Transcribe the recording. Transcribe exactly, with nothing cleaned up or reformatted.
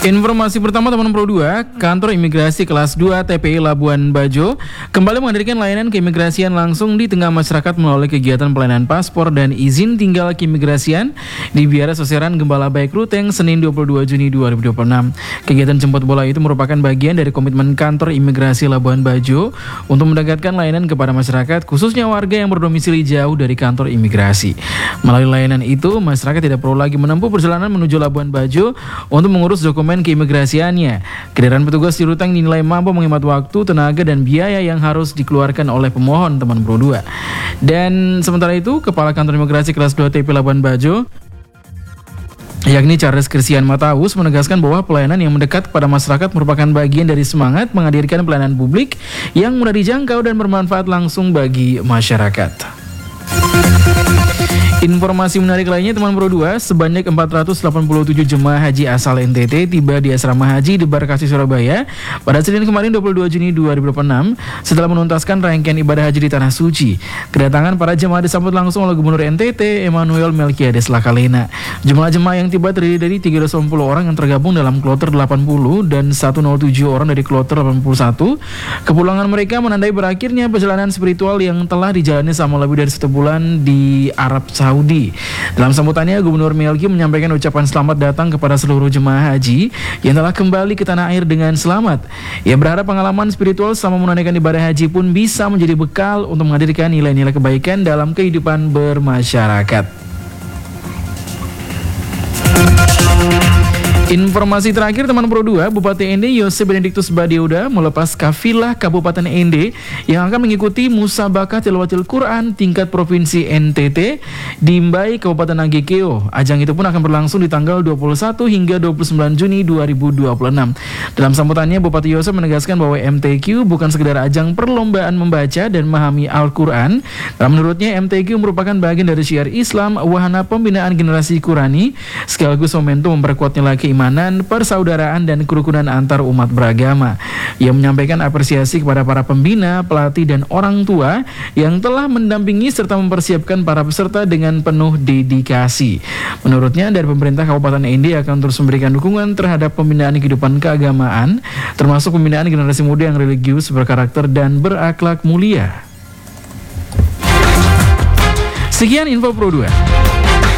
Informasi pertama teman Pro dua, Kantor Imigrasi Kelas dua T P I Labuan Bajo kembali menghadirkan layanan keimigrasian langsung di tengah masyarakat melalui kegiatan pelayanan paspor dan izin tinggal keimigrasian di Biara Soseran Gembala Baik Ruteng Senin dua puluh dua Juni dua ribu dua puluh enam. Kegiatan jemput bola itu merupakan bagian dari komitmen Kantor Imigrasi Labuan Bajo untuk mendekatkan layanan kepada masyarakat, khususnya warga yang berdomisili jauh dari kantor imigrasi. Melalui layanan itu, masyarakat tidak perlu lagi menempuh perjalanan menuju Labuan Bajo untuk mengurus dokumen keimigrasiannya. Kehadiran petugas di Ruteng dinilai mampu menghemat waktu, tenaga, dan biaya yang harus dikeluarkan oleh pemohon teman Pro dua. Dan sementara itu, Kepala Kantor Imigrasi Kelas dua T P I Labuan Bajo yakni Charles Christian Mataus menegaskan bahwa pelayanan yang mendekat kepada masyarakat merupakan bagian dari semangat menghadirkan pelayanan publik yang mudah dijangkau dan bermanfaat langsung bagi masyarakat. Informasi menarik lainnya teman Pro dua, sebanyak empat ratus delapan puluh tujuh jemaah haji asal N T T tiba di asrama haji di Barkasi Surabaya pada Senin kemarin dua puluh dua Juni dua ribu dua puluh enam setelah menuntaskan rangkaian ibadah haji di Tanah Suci. Kedatangan para jemaah disambut langsung oleh Gubernur N T T Emmanuel Melkiades Lakalena. Jumlah jemaah yang tiba terdiri dari tiga ratus delapan puluh orang yang tergabung dalam kloter delapan puluh dan seratus tujuh orang dari kloter delapan puluh satu. Kepulangan mereka menandai berakhirnya perjalanan spiritual yang telah dijalani selama lebih dari satu bulan di Arab Saudi. Dalam sambutannya, Gubernur Melki menyampaikan ucapan selamat datang kepada seluruh jemaah haji yang telah kembali ke tanah air dengan selamat. Ia berharap pengalaman spiritual selama menunaikan ibadah haji pun bisa menjadi bekal untuk menghadirkan nilai-nilai kebaikan dalam kehidupan bermasyarakat. Informasi terakhir teman Pro dua, Bupati N D Yose Benediktus Badiuda melepas kafilah Kabupaten N D yang akan mengikuti musabakah tilawatil Quran tingkat Provinsi N T T di Mbai, Kabupaten Nagekeo. Ajang itu pun akan berlangsung di tanggal dua puluh satu hingga dua puluh sembilan Juni dua ribu dua puluh enam. Dalam sambutannya, Bupati Yose menegaskan bahwa M T Q bukan sekedar ajang perlombaan membaca dan memahami Al-Quran. Karena menurutnya M T Q merupakan bagian dari syiar Islam, wahana pembinaan generasi Qurani, sekaligus momentum memperkuatnya lagi keimanan, persaudaraan, dan kerukunan antar umat beragama. Ia menyampaikan apresiasi kepada para pembina, pelatih, dan orang tua yang telah mendampingi serta mempersiapkan para peserta dengan penuh dedikasi. Menurutnya, dari pemerintah Kabupaten N D akan terus memberikan dukungan terhadap pembinaan kehidupan keagamaan, termasuk pembinaan generasi muda yang religius, berkarakter, dan berakhlak mulia. Sekian info Pro dua.